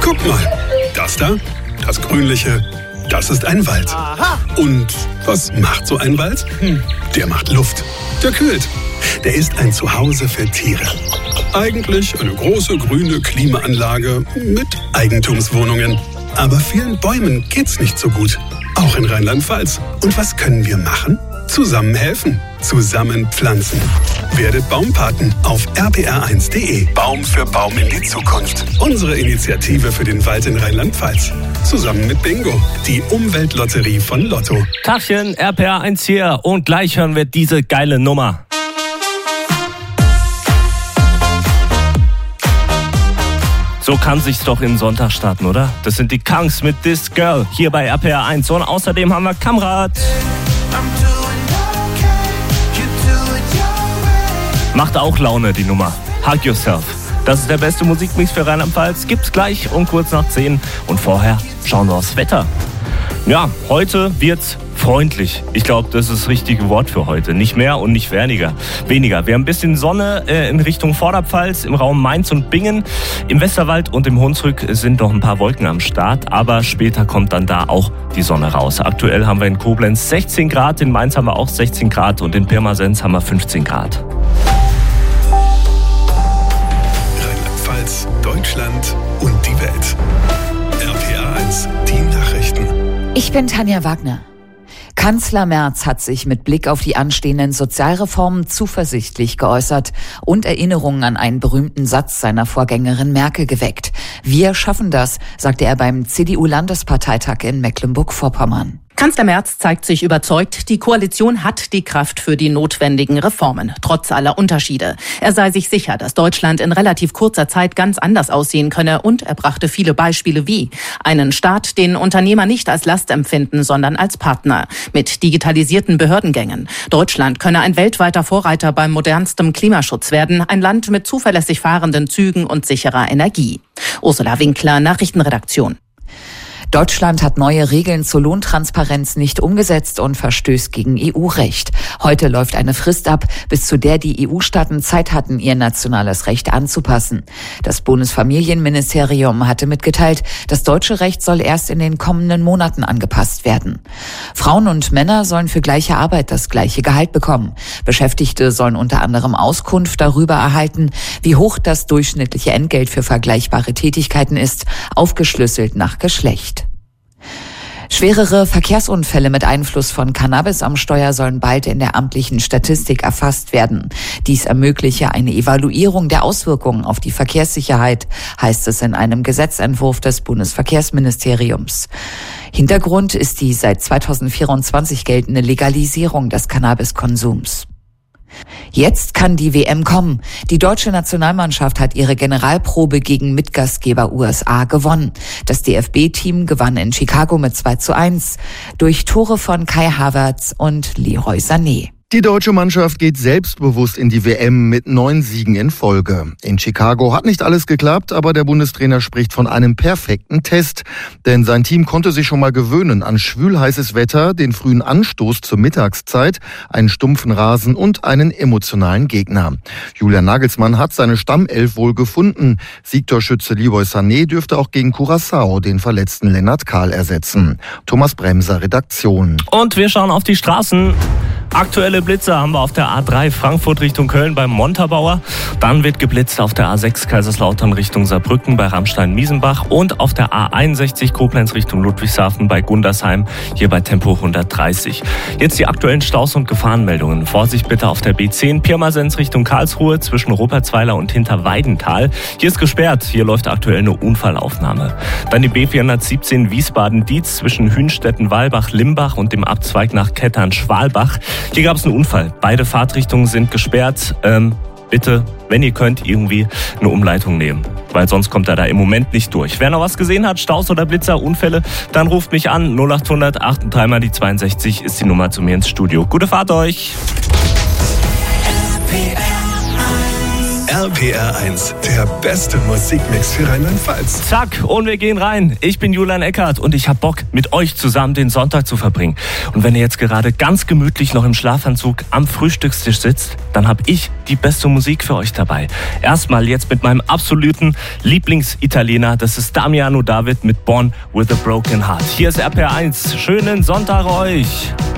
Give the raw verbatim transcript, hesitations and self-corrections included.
Guck mal, das da, das Grünliche, das ist ein Wald. Aha. Und was macht so ein Wald? Hm, der macht Luft, der kühlt. Der ist ein Zuhause für Tiere. Eigentlich eine große grüne Klimaanlage mit Eigentumswohnungen. Aber vielen Bäumen geht's nicht so gut. Auch in Rheinland-Pfalz. Und was können wir machen? Zusammen helfen. Zusammen pflanzen. Werdet Baumpaten auf r p r eins punkt d e. Baum für Baum in die Zukunft. Unsere Initiative für den Wald in Rheinland-Pfalz. Zusammen mit Bingo, die Umweltlotterie von Lotto. Tachchen, R P R eins hier und gleich hören wir diese geile Nummer. So kann sich's doch in Sonntag starten, oder? Das sind die Kangs mit This Girl hier bei R P R eins. Und außerdem haben wir Kamrat. Macht auch Laune, die Nummer. Hug Yourself. Das ist der beste Musikmix für Rheinland-Pfalz. Gibt's gleich um kurz nach zehn. Und vorher schauen wir aufs Wetter. Ja, heute wird's freundlich. Ich glaube, das ist das richtige Wort für heute. Nicht mehr und nicht weniger. Weniger. Wir haben ein bisschen Sonne äh, in Richtung Vorderpfalz, im Raum Mainz und Bingen. Im Westerwald und im Hunsrück sind noch ein paar Wolken am Start, aber später kommt dann da auch die Sonne raus. Aktuell haben wir in Koblenz sechzehn Grad, in Mainz haben wir auch sechzehn Grad und in Pirmasens haben wir fünfzehn Grad. Rheinland-Pfalz, Deutschland und die Welt. R P R eins, die Nachrichten. Ich bin Tanja Wagner. Kanzler Merz hat sich mit Blick auf die anstehenden Sozialreformen zuversichtlich geäußert und Erinnerungen an einen berühmten Satz seiner Vorgängerin Merkel geweckt. Wir schaffen das, sagte er beim C D U-Landesparteitag in Mecklenburg-Vorpommern. Kanzler Merz zeigt sich überzeugt, die Koalition hat die Kraft für die notwendigen Reformen, trotz aller Unterschiede. Er sei sich sicher, dass Deutschland in relativ kurzer Zeit ganz anders aussehen könne und er brachte viele Beispiele wie einen Staat, den Unternehmer nicht als Last empfinden, sondern als Partner, mit digitalisierten Behördengängen. Deutschland könne ein weltweiter Vorreiter beim modernstem Klimaschutz werden, ein Land mit zuverlässig fahrenden Zügen und sicherer Energie. Ursula Winkler, Nachrichtenredaktion. Deutschland hat neue Regeln zur Lohntransparenz nicht umgesetzt und verstößt gegen E U-Recht. Heute läuft eine Frist ab, bis zu der die E U-Staaten Zeit hatten, ihr nationales Recht anzupassen. Das Bundesfamilienministerium hatte mitgeteilt, das deutsche Recht soll erst in den kommenden Monaten angepasst werden. Frauen und Männer sollen für gleiche Arbeit das gleiche Gehalt bekommen. Beschäftigte sollen unter anderem Auskunft darüber erhalten, wie hoch das durchschnittliche Entgelt für vergleichbare Tätigkeiten ist, aufgeschlüsselt nach Geschlecht. Schwerere Verkehrsunfälle mit Einfluss von Cannabis am Steuer sollen bald in der amtlichen Statistik erfasst werden. Dies ermögliche eine Evaluierung der Auswirkungen auf die Verkehrssicherheit, heißt es in einem Gesetzentwurf des Bundesverkehrsministeriums. Hintergrund ist die seit zweitausendvierundzwanzig geltende Legalisierung des Cannabiskonsums. Jetzt kann die W M kommen. Die deutsche Nationalmannschaft hat ihre Generalprobe gegen Mitgastgeber U S A gewonnen. Das D F B-Team gewann in Chicago mit zwei zu eins durch Tore von Kai Havertz und Leroy Sané. Die deutsche Mannschaft geht selbstbewusst in die W M mit neun Siegen in Folge. In Chicago hat nicht alles geklappt, aber der Bundestrainer spricht von einem perfekten Test. Denn sein Team konnte sich schon mal gewöhnen an schwülheißes Wetter, den frühen Anstoß zur Mittagszeit, einen stumpfen Rasen und einen emotionalen Gegner. Julian Nagelsmann hat seine Stammelf wohl gefunden. Siegtorschütze Leroy Sané dürfte auch gegen Curaçao den verletzten Lennart Kahl ersetzen. Thomas Bremser, Redaktion. Und wir schauen auf die Straßen. Aktuelle Blitze haben wir auf der A drei Frankfurt Richtung Köln beim Montabaur. Dann wird geblitzt auf der A sechs Kaiserslautern Richtung Saarbrücken bei Ramstein-Miesenbach und auf der A einundsechzig Koblenz Richtung Ludwigshafen bei Gundersheim, hier bei Tempo hundertdreißig. Jetzt die aktuellen Staus und Gefahrenmeldungen. Vorsicht bitte auf der B zehn Pirmasens Richtung Karlsruhe zwischen Rupertsweiler und Hinterweidenthal. Hier ist gesperrt, hier läuft aktuell eine Unfallaufnahme. Dann die B vierhundertsiebzehn Wiesbaden-Dietz zwischen Hünstetten-Walbach-Limbach und dem Abzweig nach Kettern-Schwalbach. Hier gab es einen Unfall. Beide Fahrtrichtungen sind gesperrt. Ähm, bitte, wenn ihr könnt, irgendwie eine Umleitung nehmen. Weil sonst kommt er da im Moment nicht durch. Wer noch was gesehen hat, Staus oder Blitzer, Unfälle, dann ruft mich an. null acht hundert acht und dreimal die zweiundsechzig ist die Nummer zu mir ins Studio. Gute Fahrt euch! R Immer W R eins, der beste Musikmix für Rheinland-Pfalz. Zack, und wir gehen rein. Ich bin Julian Eckert und ich hab Bock, mit euch zusammen den Sonntag zu verbringen. Und wenn ihr jetzt gerade ganz gemütlich noch im Schlafanzug am Frühstückstisch sitzt, dann hab ich die beste Musik für euch dabei. Erstmal jetzt mit meinem absoluten Lieblingsitaliener, das ist Damiano David mit Born with a Broken Heart. Hier ist R P R eins. Schönen Sonntag euch.